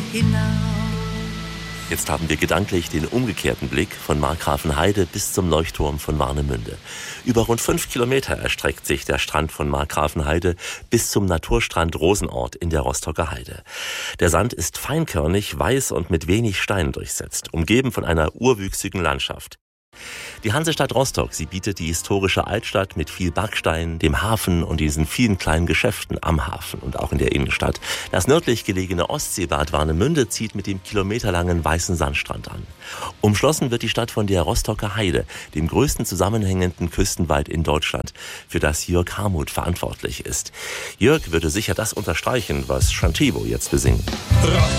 hinaus. Jetzt haben wir gedanklich den umgekehrten Blick von Markgrafenheide bis zum Leuchtturm von Warnemünde. Über rund 5 Kilometer erstreckt sich der Strand von Markgrafenheide bis zum Naturstrand Rosenort in der Rostocker Heide. Der Sand ist feinkörnig, weiß und mit wenig Steinen durchsetzt, umgeben von einer urwüchsigen Landschaft. Die Hansestadt Rostock, sie bietet die historische Altstadt mit viel Backstein, dem Hafen und diesen vielen kleinen Geschäften am Hafen und auch in der Innenstadt. Das nördlich gelegene Ostseebad Warnemünde zieht mit dem kilometerlangen weißen Sandstrand an. Umschlossen wird die Stadt von der Rostocker Heide, dem größten zusammenhängenden Küstenwald in Deutschland, für das Jörg Harmuth verantwortlich ist. Jörg würde sicher das unterstreichen, was Chantivo jetzt besingen.